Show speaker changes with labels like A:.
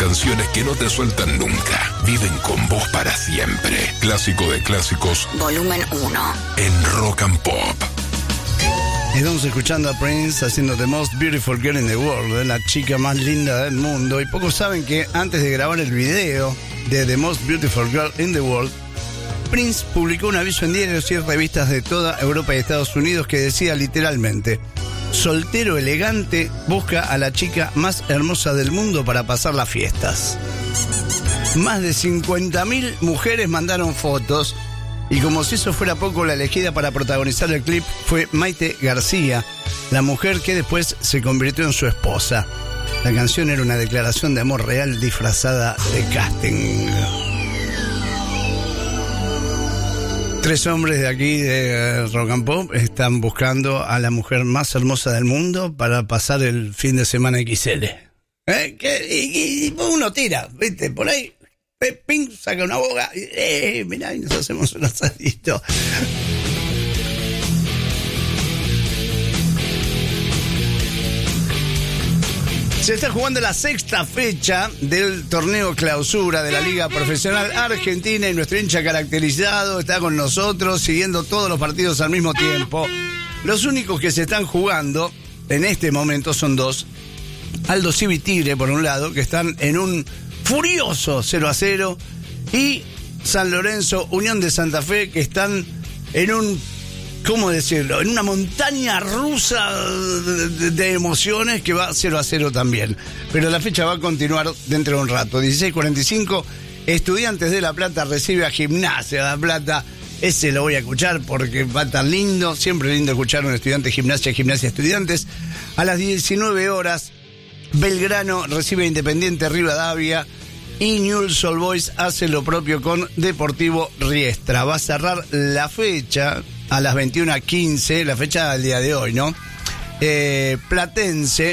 A: canciones que no te sueltan nunca. Viven con vos para siempre. Clásico de clásicos.
B: Volumen 1.
A: En Rock and Pop.
C: Estamos escuchando a Prince haciendo The Most Beautiful Girl in the World, la chica más linda del mundo. Y pocos saben que antes de grabar el video de The Most Beautiful Girl in the World, Prince publicó un aviso en diarios y revistas de toda Europa y Estados Unidos que decía literalmente: soltero elegante busca a la chica más hermosa del mundo para pasar las fiestas. Más de 50.000 mujeres mandaron fotos. Y como si eso fuera poco, la elegida para protagonizar el clip fue Maite García, la mujer que después se convirtió en su esposa. La canción era una declaración de amor real disfrazada de casting. 3 hombres de aquí de Rock and Pop están buscando a la mujer más hermosa del mundo para pasar el fin de semana XL. Y uno tira, ¿viste? Por ahí. Ping, saca una boga, mirá, y nos hacemos un asadito. Se está jugando la 6ª fecha del torneo clausura de la Liga Profesional Argentina y nuestro hincha caracterizado está con nosotros siguiendo todos los partidos al mismo tiempo. Los únicos que se están jugando en este momento son 2. Aldo Civi Tigre, por un lado, que están en un furioso 0-0, y San Lorenzo Unión de Santa Fe, que están en un, ¿cómo decirlo?, en una montaña rusa de emociones que va 0-0 también. Pero la fecha va a continuar dentro de un rato. 16:45, Estudiantes de La Plata recibe a Gimnasia de La Plata. Ese lo voy a escuchar porque va tan lindo. Siempre lindo escuchar a un estudiante Gimnasia Estudiantes. A las 19 horas, Belgrano recibe a Independiente Rivadavia y Newell's Old Boys hace lo propio con Deportivo Riestra. Va a cerrar la fecha a las 21:15, la fecha del día de hoy, ¿no? Platense